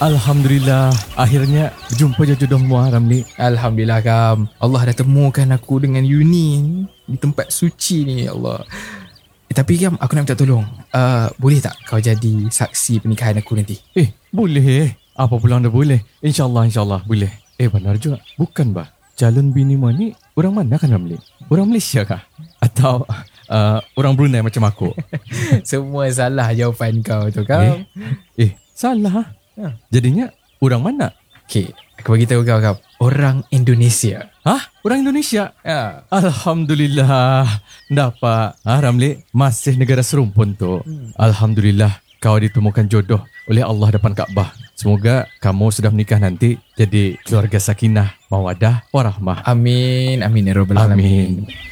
Alhamdulillah, akhirnya jumpa jodohmu Ramli. Alhamdulillah Kam. Allah dah temukan aku dengan Yuni di tempat suci ni, ya Allah. Tapi Kam, aku nak minta tolong. Boleh tak kau jadi saksi pernikahan aku nanti? Boleh. Apa pula anda boleh? InsyaAllah boleh. Benar juga. Bukan bah, calon bini ni orang mana kan Ramli? Orang Malaysia kah? Atau orang Brunei macam aku? Semua salah jawapan kau tu Kam. Salah. Jadinya orang mana? Okay, aku bagi tahu kau Kam. Orang Indonesia. Orang Indonesia? Ya. Alhamdulillah. Dapat Ramli, masih negara serumpun tu. Alhamdulillah, kau ditemukan jodoh oleh Allah depan Kaabah. Semoga kamu sudah menikah nanti jadi keluarga sakinah, mawadah, warahmah. Amin. Amin ya Rabbal Alamin.